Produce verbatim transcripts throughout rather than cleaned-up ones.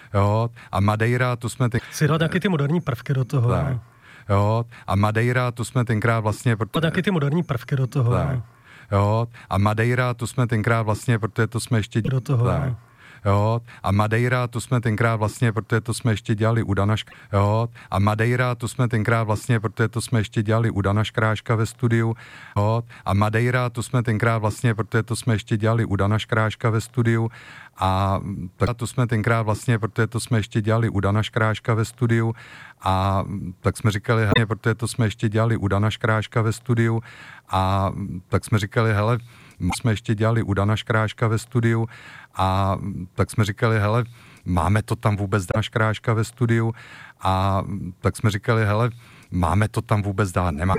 jo, a Madeira, tu jsme ty... Si dát taky ty moderní prvky do toho. Tak, jo, a Madeira, tu jsme tenkrát vlastně... Proto... Taky ty moderní prvky do toho. Tak, jo, a Madeira, tu jsme tenkrát vlastně, protože to jsme ještě... Do toho. Tak, jo, a Madeira, tu jsme tenkrát vlastně, protože to jsme ještě dělali u Dana Šk... jo, a Madeira, tu jsme tenkrát vlastně, protože to jsme ještě dělali u Dana Škráška ve studiu, jo, a Madeira, tu jsme tenkrát vlastně, protože to jsme ještě dělali u Dana Škráška ve studiu, a tak tu jsme tenkrát vlastně, protože to jsme ještě dělali u Dana Škráška ve studiu, a tak jsme říkali, hele, protože to jsme ještě dělali u Dana Škráška ve studiu, a tak jsme říkali, hele, jsme ještě dělali u Dana Škráška ve studiu, a tak jsme říkali, hele, máme to tam vůbec Dana Škráška ve studiu, a tak jsme říkali, hele, máme to tam vůbec dát, nemá.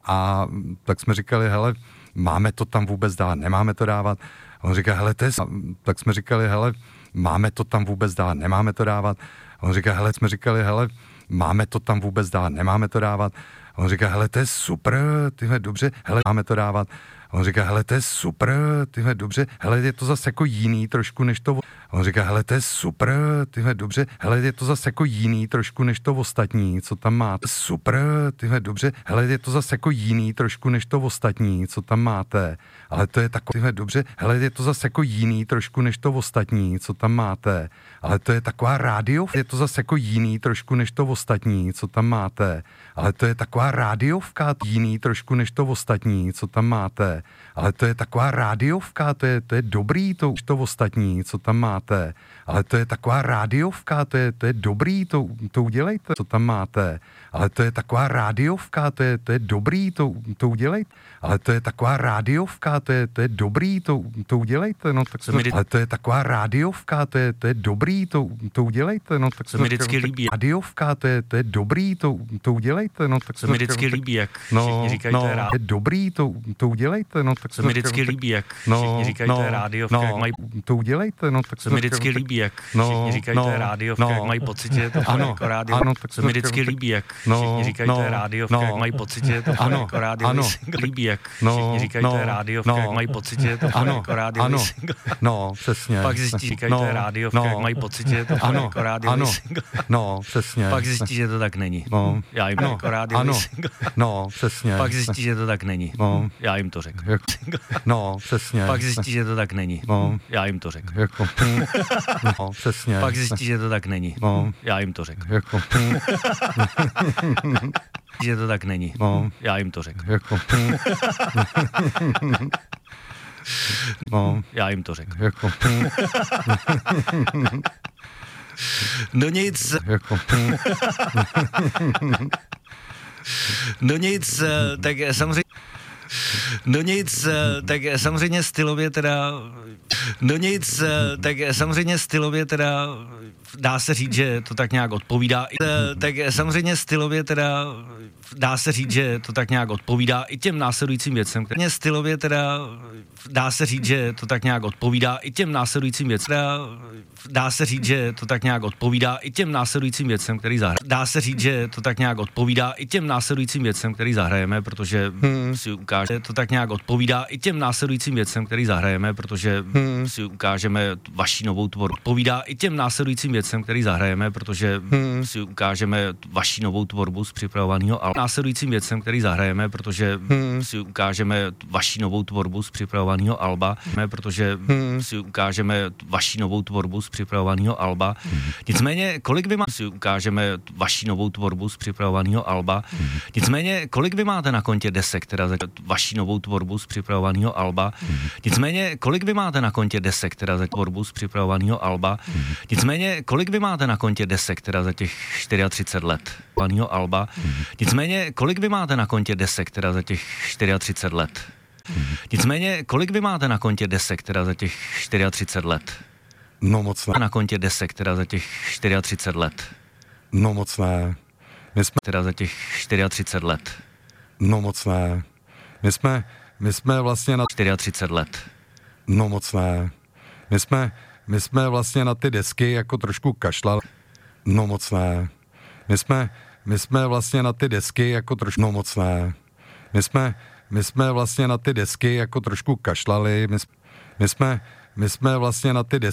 A tak jsme říkali, hele, máme to tam vůbec dát, nemáme to dávat. A on říká, hele, to je... Tak jsme říkali, hele, máme to tam vůbec dát, nemáme to dávat. A on říká, hele, jsme říkali, hele, máme to tam vůbec dát, nemáme to dávat. A on říká, hele, to je super, tyhle, dobře, hele, máme to dávat. A on říká, hele, to je super, tyhle, dobře, hele, je to zase jako jiný trošku, než to... A on říká, hele, to je super, tyhle, dobře, hele, je to zase jako jiný trošku, než to ostatní, co tam máte. Super, tyhle, dobře, hele, je to zase jako jiný trošku, než to ostatní, co tam máte. Ale to je takové, tyhle, dobře, hele, je to zase jako jiný trošku, než to ostatní, co tam máte. Ale to je taková rádio, je to zase jako jiný trošku, než to ostatní, co tam máte. Ale to je taková rádiovka, jiný trošku, než to ostatní, co tam máte. Ale to je taková rádiovka, to je, to je dobrý, to, to ostatní, co tam máte. Ale to je taková rádiovka, to je, to je dobrý, to, to udělejte, co tam máte. Ale to je taková rádiovka, to je, to je dobrý, to, to udělejte. Ale to je taková rádiovka, to je, to je dobrý, to, to udělejte. No, tak to, ale to je taková rádiovka, to je, to je dobrý, to, to udělejte. No, tak se mi vždycky líbí. Rádiovka, to je, to je dobrý, to, to udělejte. No, tak se mi vždycky líbí, jak všichni říkají, no, to je rádio. Je dobrý, to, to udělejte. No, tak se mi vždycky líbí, jak všichni říkají, to je rádiovka, jak mají... To udělejte. No, tak se mi vždycky líbí, jak všichni říkají, to je rádiovka, jak mají pocit, že je to jako rádio. Se mi vždycky líbí, jak všichni říkají, to je rádiovka, jak mají pocit, že je to jako rádio. Líbí, jak všichni říkají, to je rádiovka, jak mají pocit, že je to jako rádio. No, přesně. Pak zjistí, říkají, to je rádiovka, jak mají pocit, že je to jako rádio. No, přesně. Pak zjistí, že to tak není. Já jim jako rádio. No, přesně. Pak zjistí, že to tak není. Já jim to řeknu. No, přesně. Pak zjistí, že to tak není. Já jim to řeknu. No, přesně. Pak zjistí, že to tak není. Já jim to řeknu. Že to tak není. Já jim to řeknu. Já jim to řeknu. No nic. No nic, tak samozřejmě... No nic, tak samozřejmě stylově teda... No nic, tak samozřejmě stylově teda... Dá se říct, že to tak nějak odpovídá. Tak samozřejmě stylově teda... Dá se říct, že to tak nějak odpovídá i těm následujícím věcem. Které stylově teda... Dá se říct, že to tak nějak odpovídá i těm následujícím věcem. Dá se říct, že to tak nějak odpovídá i těm následujícím věcem, který zahrajeme. Dá se říct, že to tak nějak odpovídá i těm následujícím věcem, který zahrajeme, protože hmm. si ukáže, to tak nějak odpovídá i těm následujícím věcem, který zahrajeme, protože hmm. si ukážeme vaši novou tvorbu. Odpovídá i těm následujícím věcem, který zahrajeme, protože hmm. si ukážeme vaši novou tvorbu z připravovaného alba. Následujícím věcem, který zahrajeme, protože hmm. si ukážeme vaši novou tvorbu z připravovaného alba, protože hmm. si ukážeme vaši novou tvorbu z připravovaného alba. Hmm. Nicméně, kolik vy máte, si ukážeme vaši novou tvorbu z připravovaného alba. Hmm. Nicméně, kolik vy máte na kontě desek, teda za vaši novou tvorbu z připravovaného alba. Hmm. Nicméně, kolik vy máte na kontě desek, teda za tvorbu z připravovaného alba. Hmm. Nicméně, kolik vy máte na kontě desek, teda za těch třicet čtyři let alba. Hmm. Nicméně, kolik vy máte na kontě desek, teda za těch třicet čtyři let. Hmm. Nicméně, kolik vy máte na kontě desek, teda za těch třicet čtyři let? No moc ne. Na kontě desek, teda za těch třicet čtyři let. No moc ne. My jsme... Teda za těch třicet čtyři let. No moc ne. My jsme, my jsme vlastně na... třicet čtyři let. No moc ne. My jsme, my jsme vlastně na ty desky jako trošku kašlali. No moc ne. My jsme, my jsme vlastně na ty desky jako trošku... No moc ne. My jsme, my jsme vlastně na ty desky jako trošku kašlali. My, my jsme, my jsme vlastně na ty desky